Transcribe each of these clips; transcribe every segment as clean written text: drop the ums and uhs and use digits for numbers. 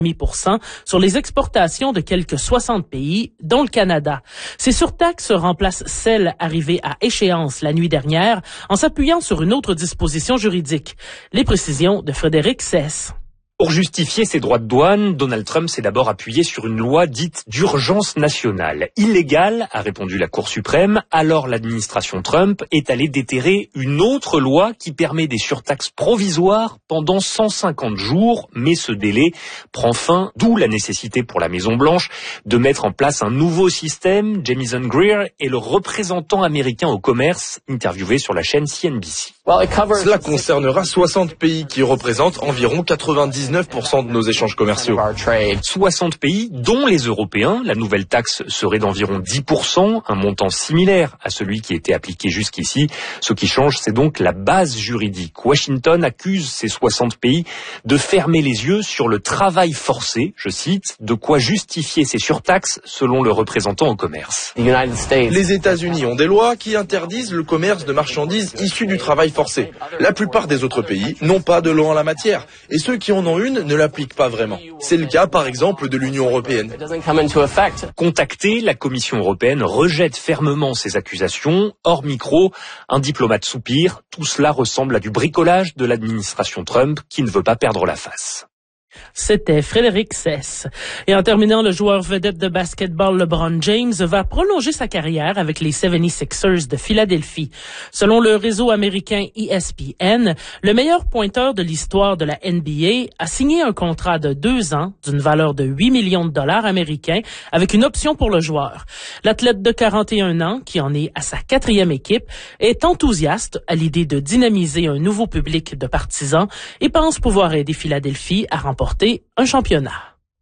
0,5% sur les exportations de quelques 60 pays, dont le Canada. Ces surtaxes remplacent celles arrivées à échéance la nuit dernière en s'appuyant sur une autre disposition juridique. Les précisions de Frédéric Sess. Pour justifier ses droits de douane, Donald Trump s'est d'abord appuyé sur une loi dite d'urgence nationale. Illégale, a répondu la Cour suprême. Alors l'administration Trump est allée déterrer une autre loi qui permet des surtaxes provisoires pendant 150 jours. Mais ce délai prend fin, d'où la nécessité pour la Maison-Blanche de mettre en place un nouveau système. Jamieson Greer est le représentant américain au commerce, interviewé sur la chaîne CNBC. Cela concernera 60 pays qui représentent environ 99% de nos échanges commerciaux. 60 pays, dont les Européens. La nouvelle taxe serait d'environ 10%, un montant similaire à celui qui était appliqué jusqu'ici. Ce qui change, c'est donc la base juridique. Washington accuse ces 60 pays de fermer les yeux sur le travail forcé, je cite, de quoi justifier ces surtaxes selon le représentant au commerce. Les États-Unis ont des lois qui interdisent le commerce de marchandises issues du travail forcé. La plupart des autres pays n'ont pas de loi en la matière, et ceux qui en ont une ne l'appliquent pas vraiment. C'est le cas, par exemple, de l'Union européenne. Contactée, la Commission européenne rejette fermement ces accusations. Hors micro, un diplomate soupire. Tout cela ressemble à du bricolage de l'administration Trump qui ne veut pas perdre la face. C'était Frédéric Sess. Et en terminant, le joueur vedette de basketball LeBron James va prolonger sa carrière avec les 76ers de Philadelphie. Selon le réseau américain ESPN, le meilleur pointeur de l'histoire de la NBA a signé un contrat de 2 ans d'une valeur de 8 millions de dollars américains avec une option pour le joueur. L'athlète de 41 ans, qui en est à sa 4e équipe, est enthousiaste à l'idée de dynamiser un nouveau public de partisans et pense pouvoir aider Philadelphie à remporter un championnat.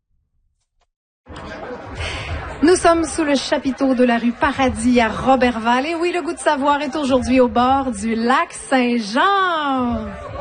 Nous sommes sous le chapiteau de la rue Paradis à Roberval. Et oui, le goût de savoir est aujourd'hui au bord du lac Saint-Jean.